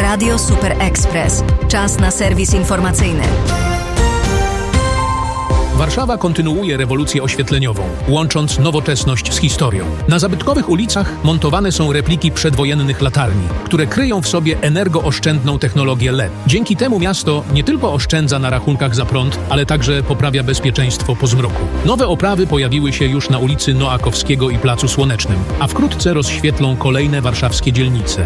Radio Super Express. Czas na serwis informacyjny. Warszawa kontynuuje rewolucję oświetleniową, łącząc nowoczesność z historią. Na zabytkowych ulicach montowane są repliki przedwojennych latarni, które kryją w sobie energooszczędną technologię LED. Dzięki temu miasto nie tylko oszczędza na rachunkach za prąd, ale także poprawia bezpieczeństwo po zmroku. Nowe oprawy pojawiły się już na ulicy Noakowskiego i Placu Słonecznym, a wkrótce rozświetlą kolejne warszawskie dzielnice.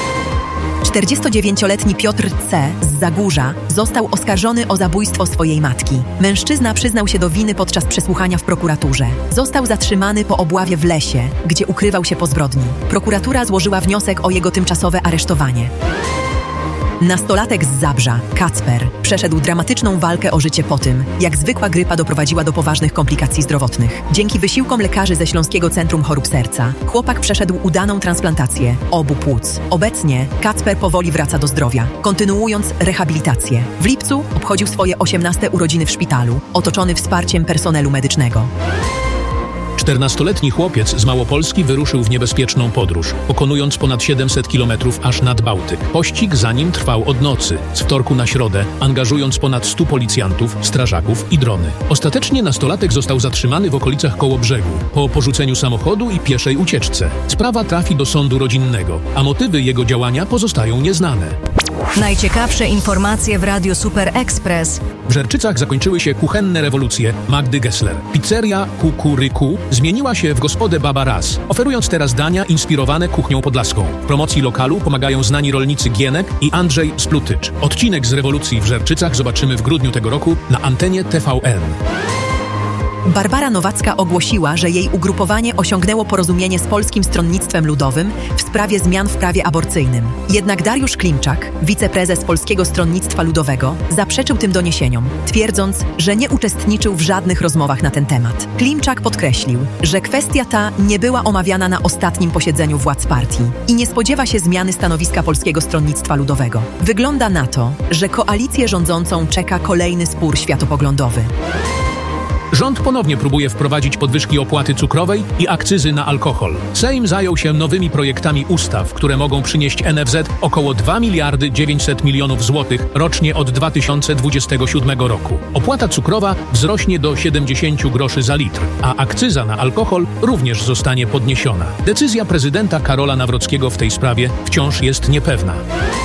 49-letni Piotr C. z Zagórza został oskarżony o zabójstwo swojej matki. Mężczyzna przyznał się do winy podczas przesłuchania w prokuraturze. Został zatrzymany po obławie w lesie, gdzie ukrywał się po zbrodni. Prokuratura złożyła wniosek o jego tymczasowe aresztowanie. Nastolatek z Zabrza, Kacper, przeszedł dramatyczną walkę o życie po tym, jak zwykła grypa doprowadziła do poważnych komplikacji zdrowotnych. Dzięki wysiłkom lekarzy ze Śląskiego Centrum Chorób Serca, chłopak przeszedł udaną transplantację obu płuc. Obecnie Kacper powoli wraca do zdrowia, kontynuując rehabilitację. W lipcu obchodził swoje 18 urodziny w szpitalu, otoczony wsparciem personelu medycznego. 14-letni chłopiec z Małopolski wyruszył w niebezpieczną podróż, pokonując ponad 700 km aż nad Bałtyk. Pościg za nim trwał od nocy, z wtorku na środę, angażując ponad 100 policjantów, strażaków i drony. Ostatecznie nastolatek został zatrzymany w okolicach Kołobrzegu, po porzuceniu samochodu i pieszej ucieczce. Sprawa trafi do sądu rodzinnego, a motywy jego działania pozostają nieznane. Najciekawsze informacje w Radiu Super Express. W Żerczycach zakończyły się kuchenne rewolucje Magdy Gessler. Pizzeria Kukuryku zmieniła się w gospodę Baba Raz, oferując teraz dania inspirowane kuchnią podlaską. W promocji lokalu pomagają znani rolnicy Gienek i Andrzej Splutycz. Odcinek z rewolucji w Żerczycach zobaczymy w grudniu tego roku na antenie TVN. Barbara Nowacka ogłosiła, że jej ugrupowanie osiągnęło porozumienie z Polskim Stronnictwem Ludowym w sprawie zmian w prawie aborcyjnym. Jednak Dariusz Klimczak, wiceprezes Polskiego Stronnictwa Ludowego, zaprzeczył tym doniesieniom, twierdząc, że nie uczestniczył w żadnych rozmowach na ten temat. Klimczak podkreślił, że kwestia ta nie była omawiana na ostatnim posiedzeniu władz partii i nie spodziewa się zmiany stanowiska Polskiego Stronnictwa Ludowego. Wygląda na to, że koalicję rządzącą czeka kolejny spór światopoglądowy. Rząd ponownie próbuje wprowadzić podwyżki opłaty cukrowej i akcyzy na alkohol. Sejm zajął się nowymi projektami ustaw, które mogą przynieść NFZ około 2 miliardy 900 milionów złotych rocznie od 2027 roku. Opłata cukrowa wzrośnie do 70 groszy za litr, a akcyza na alkohol również zostanie podniesiona. Decyzja prezydenta Karola Nawrockiego w tej sprawie wciąż jest niepewna.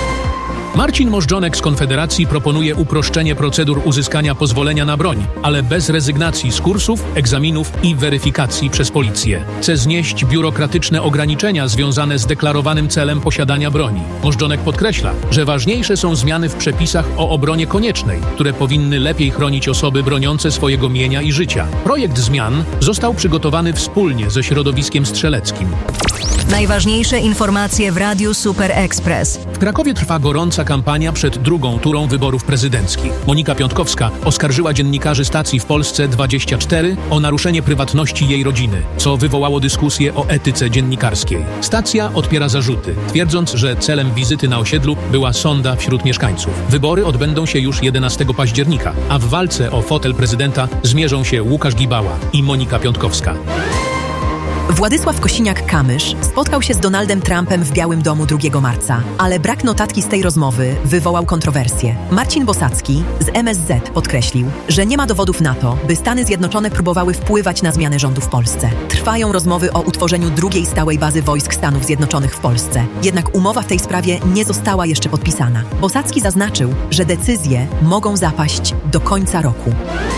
Marcin Możdżonek z Konfederacji proponuje uproszczenie procedur uzyskania pozwolenia na broń, ale bez rezygnacji z kursów, egzaminów i weryfikacji przez policję. Chce znieść biurokratyczne ograniczenia związane z deklarowanym celem posiadania broni. Możdżonek podkreśla, że ważniejsze są zmiany w przepisach o obronie koniecznej, które powinny lepiej chronić osoby broniące swojego mienia i życia. Projekt zmian został przygotowany wspólnie ze środowiskiem strzeleckim. Najważniejsze informacje w Radiu Super Express. W Krakowie trwa gorąca kampania przed drugą turą wyborów prezydenckich. Monika Piątkowska oskarżyła dziennikarzy stacji w Polsce 24 o naruszenie prywatności jej rodziny, co wywołało dyskusję o etyce dziennikarskiej. Stacja odpiera zarzuty, twierdząc, że celem wizyty na osiedlu była sonda wśród mieszkańców. Wybory odbędą się już 11 października, a w walce o fotel prezydenta zmierzą się Łukasz Gibała i Monika Piątkowska. Władysław Kosiniak-Kamysz spotkał się z Donaldem Trumpem w Białym Domu 2 marca, ale brak notatki z tej rozmowy wywołał kontrowersje. Marcin Bosacki z MSZ podkreślił, że nie ma dowodów na to, by Stany Zjednoczone próbowały wpływać na zmianę rządu w Polsce. Trwają rozmowy o utworzeniu drugiej stałej bazy wojsk Stanów Zjednoczonych w Polsce. Jednak umowa w tej sprawie nie została jeszcze podpisana. Bosacki zaznaczył, że decyzje mogą zapaść do końca roku.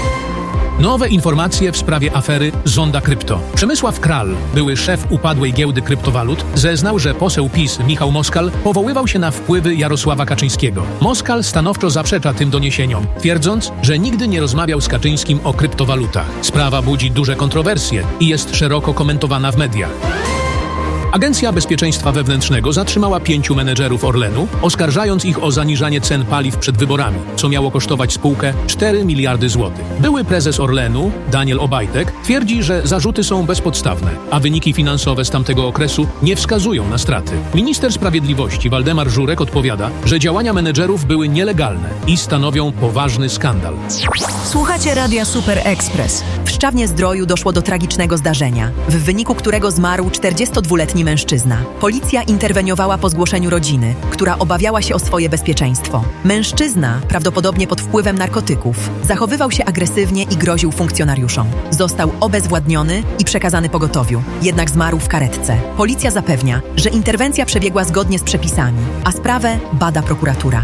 Nowe informacje w sprawie afery Zonda Krypto. Przemysław Kral, były szef upadłej giełdy kryptowalut, zeznał, że poseł PiS Michał Moskal powoływał się na wpływy Jarosława Kaczyńskiego. Moskal stanowczo zaprzecza tym doniesieniom, twierdząc, że nigdy nie rozmawiał z Kaczyńskim o kryptowalutach. Sprawa budzi duże kontrowersje i jest szeroko komentowana w mediach. Agencja Bezpieczeństwa Wewnętrznego zatrzymała 5 menedżerów Orlenu, oskarżając ich o zaniżanie cen paliw przed wyborami, co miało kosztować spółkę 4 miliardy złotych. Były prezes Orlenu, Daniel Obajtek, twierdzi, że zarzuty są bezpodstawne, a wyniki finansowe z tamtego okresu nie wskazują na straty. Minister Sprawiedliwości Waldemar Żurek odpowiada, że działania menedżerów były nielegalne i stanowią poważny skandal. Słuchacie Radia Super Express. W Szczawnie-Zdroju doszło do tragicznego zdarzenia, w wyniku którego zmarł 42-letni 30-letni mężczyzna. Policja interweniowała po zgłoszeniu rodziny, która obawiała się o swoje bezpieczeństwo. Mężczyzna, prawdopodobnie pod wpływem narkotyków, zachowywał się agresywnie i groził funkcjonariuszom. Został obezwładniony i przekazany pogotowiu, jednak zmarł w karetce. Policja zapewnia, że interwencja przebiegła zgodnie z przepisami, a sprawę bada prokuratura.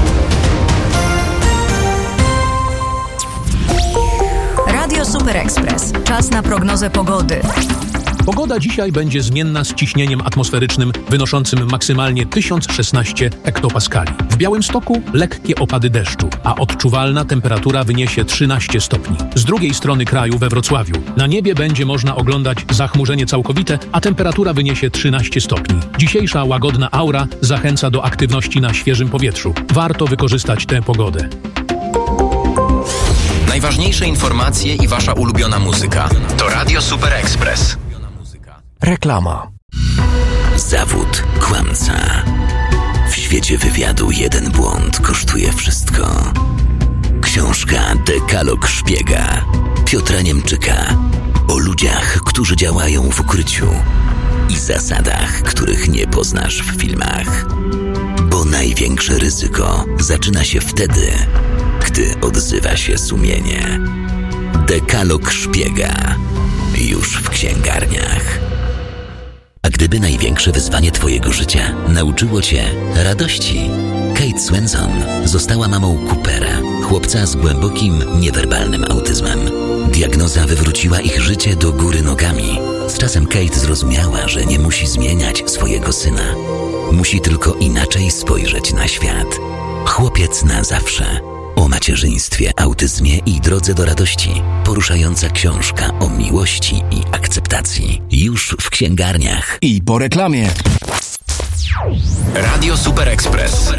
Radio Super Express. Czas na prognozę pogody. Pogoda dzisiaj będzie zmienna z ciśnieniem atmosferycznym wynoszącym maksymalnie 1016 hektopaskali. W Białymstoku lekkie opady deszczu, a odczuwalna temperatura wyniesie 13 stopni. Z drugiej strony kraju we Wrocławiu na niebie będzie można oglądać zachmurzenie całkowite, a temperatura wyniesie 13 stopni. Dzisiejsza łagodna aura zachęca do aktywności na świeżym powietrzu. Warto wykorzystać tę pogodę. Najważniejsze informacje i wasza ulubiona muzyka to Radio Super Express. Reklama. Zawód kłamca. W świecie wywiadu jeden błąd kosztuje wszystko. Książka Dekalog szpiega Piotra Niemczyka o ludziach, którzy działają w ukryciu i zasadach, których nie poznasz w filmach. Bo największe ryzyko zaczyna się wtedy, gdy odzywa się sumienie. Dekalog szpiega już w księgarniach. A gdyby największe wyzwanie twojego życia nauczyło cię radości? Kate Swenson została mamą Coopera, chłopca z głębokim, niewerbalnym autyzmem. Diagnoza wywróciła ich życie do góry nogami. Z czasem Kate zrozumiała, że nie musi zmieniać swojego syna. Musi tylko inaczej spojrzeć na świat. Chłopiec na zawsze. O macierzyństwie, autyzmie i drodze do radości. Poruszająca książka o miłości i akceptacji. Już w księgarniach. I po reklamie. Radio Super Express.